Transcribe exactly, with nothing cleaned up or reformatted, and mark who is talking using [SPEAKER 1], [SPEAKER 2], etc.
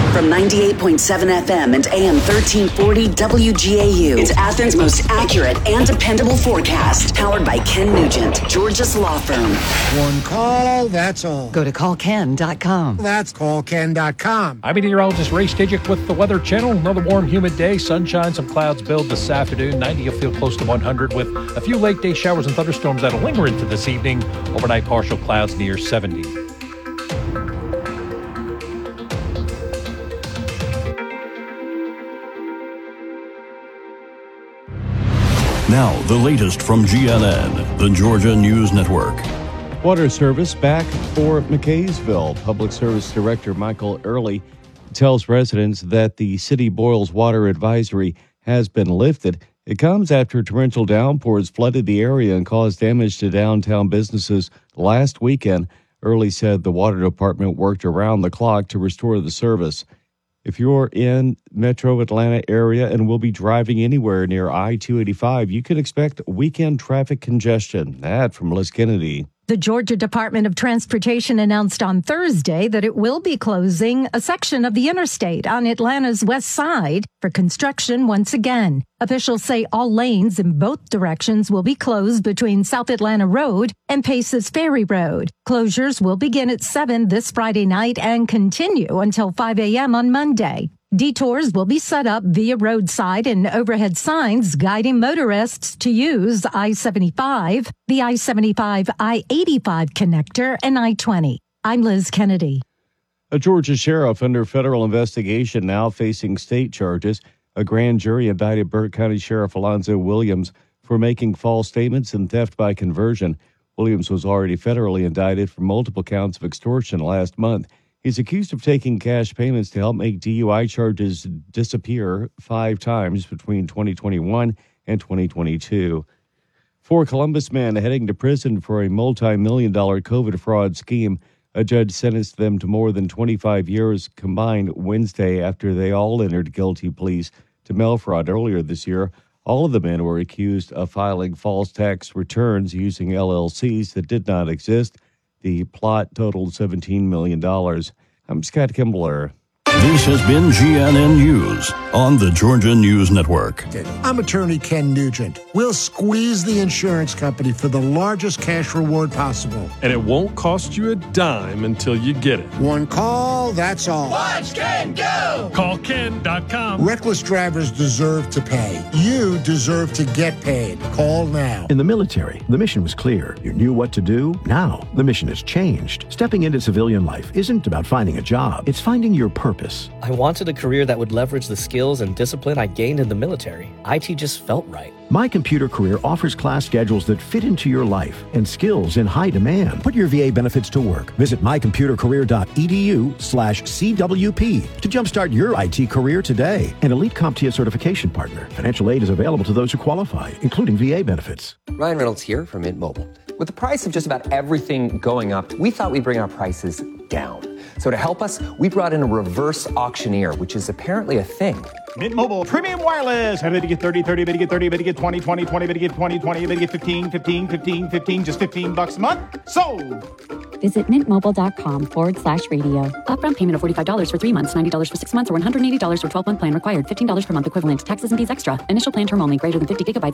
[SPEAKER 1] From ninety-eight point seven F M and A M thirteen forty W G A U, it's Athens' most accurate and dependable forecast. Powered by Ken Nugent, Georgia's law firm.
[SPEAKER 2] One call, that's all.
[SPEAKER 3] Go to call ken dot com.
[SPEAKER 2] That's call ken dot com.
[SPEAKER 4] I'm meteorologist Ray Stidgick with the Weather Channel. Another warm, humid day. Sunshine, some clouds build this afternoon. ninety, you'll feel close to one hundred with a few late day showers and thunderstorms that'll linger into this evening. Overnight partial clouds near seventy.
[SPEAKER 5] Now, the latest from G N N, the Georgia News Network.
[SPEAKER 6] Water service back for McKaysville. Public Service Director Michael Early tells residents that the city boils water advisory has been lifted. It comes after torrential downpours flooded the area and caused damage to downtown businesses last weekend. Early said the water department worked around the clock to restore the service. If you're in Metro Atlanta area and will be driving anywhere near I two eighty-five, you can expect weekend traffic congestion. That from Liz Kennedy.
[SPEAKER 7] The Georgia Department of Transportation announced on Thursday that it will be closing a section of the interstate on Atlanta's west side for construction once again. Officials say all lanes in both directions will be closed between South Atlanta Road and Paces Ferry Road. Closures will begin at seven this Friday night and continue until five a.m. on Monday. Detours will be set up via roadside and overhead signs guiding motorists to use I seventy-five, the I seventy-five I eighty-five connector, and I twenty. I'm Liz Kennedy.
[SPEAKER 6] A Georgia sheriff under federal investigation now facing state charges. A grand jury indicted Burke County Sheriff Alonzo Williams for making false statements and theft by conversion. Williams was already federally indicted for multiple counts of extortion last month. He's accused of taking cash payments to help make D U I charges disappear five times between twenty twenty-one and twenty twenty-two. Four Columbus men heading to prison for a multi-million dollar COVID fraud scheme. A judge sentenced them to more than twenty-five years combined Wednesday after they all entered guilty pleas to mail fraud earlier this year. All of the men were accused of filing false tax returns using L L Cs that did not exist. The plot totaled seventeen million dollars. I'm Scott Kimbler.
[SPEAKER 5] This has been G N N News on the Georgia News Network.
[SPEAKER 2] I'm attorney Ken Nugent. We'll squeeze the insurance company for the largest cash reward possible.
[SPEAKER 8] And it won't cost you a dime until you get it.
[SPEAKER 2] One call, that's all.
[SPEAKER 9] Watch Ken go!
[SPEAKER 8] call ken dot com.
[SPEAKER 2] Reckless drivers deserve to pay. You deserve to get paid. Call now.
[SPEAKER 10] In the military, the mission was clear. You knew what to do. Now, the mission has changed. Stepping into civilian life isn't about finding a job. It's finding your purpose.
[SPEAKER 11] I wanted a career that would leverage the skills and discipline I gained in the military. I T just felt right.
[SPEAKER 10] My Computer Career offers class schedules that fit into your life and skills in high demand. Put your V A benefits to work. Visit my computer career dot e d u slash C W P to jumpstart your I T career today. An Elite CompTIA certification partner. Financial aid is available to those who qualify, including V A benefits.
[SPEAKER 12] Ryan Reynolds here from Mint Mobile. With the price of just about everything going up, we thought we'd bring our prices down. So to help us, we brought in a reverse auctioneer, which is apparently a thing.
[SPEAKER 13] Mint Mobile Premium Wireless. How to get thirty, thirty, better get thirty, better get twenty, twenty, twenty, better get twenty, twenty, better get fifteen, fifteen, fifteen, fifteen, just fifteen bucks a month. Sold!
[SPEAKER 14] Visit mintmobile.com forward slash radio. Upfront payment of forty-five dollars for three months, ninety dollars for six months, or one hundred eighty dollars for twelve-month plan required. fifteen dollars per month equivalent. Taxes and fees extra. Initial plan term only. Greater than fifty gigabytes